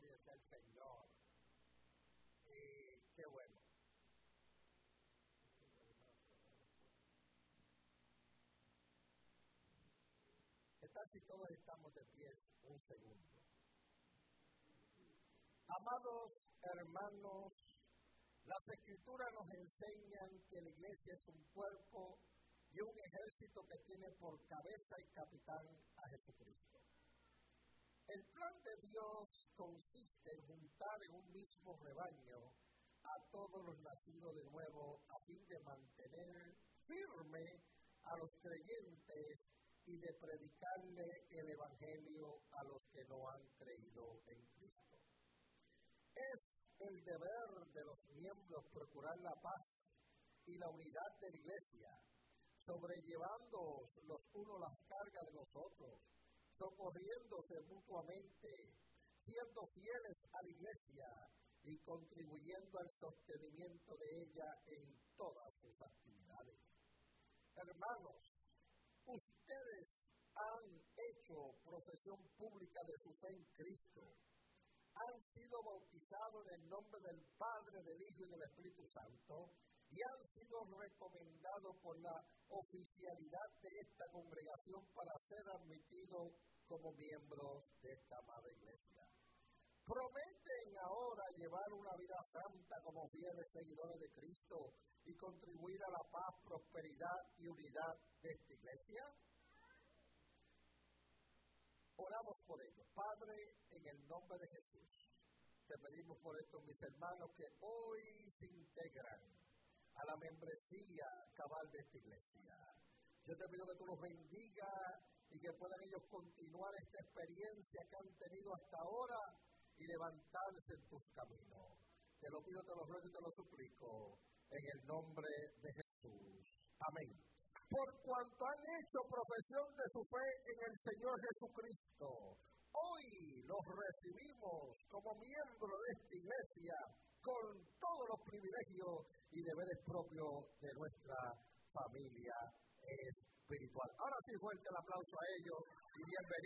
Gloria sea el Señor. Qué bueno. ¿Qué tal si todos estamos de pie un segundo? Amados hermanos, las Escrituras nos enseñan que la iglesia es un cuerpo y un ejército que tiene por cabeza y capitán a Jesucristo. El plan de Dios consiste en juntar en un mismo rebaño a todos los nacidos de nuevo a fin de mantener firme a los creyentes y de predicarle el Evangelio a los que no han creído en Cristo. Es el deber de los miembros procurar la paz y la unidad de la iglesia, sobrellevando los unos las cargas de los otros, socorriéndose mutuamente, siendo fieles a la iglesia y contribuyendo al sostenimiento de ella en todas sus actividades. Hermanos, ustedes han hecho profesión pública de su fe en Cristo, han sido bautizados en el nombre del Padre, del Hijo y del Espíritu Santo, y han sido recomendados por la oficialidad de esta congregación para ser admitidos como miembros de esta amada iglesia. Prometen ahora llevar una vida santa como fieles seguidores de Cristo y contribuir a la paz, prosperidad y unidad de esta iglesia. Oramos por ellos. Padre, en el nombre de Jesús, te pedimos por estos mis hermanos que hoy se integran a la membresía cabal de esta iglesia. Yo te pido que tú los bendigas y que puedan ellos continuar esta experiencia que han tenido hasta ahora y levantarse en tus caminos. Te lo pido, te lo ruego y te lo suplico en el nombre de Jesús. Amén. Por cuanto han hecho profesión de su fe en el Señor Jesucristo, hoy los recibimos como miembros de esta iglesia con todos los privilegios y deberes propios de nuestra familia espiritual. Ahora sí, fuerte el aplauso a ellos y bienvenidos.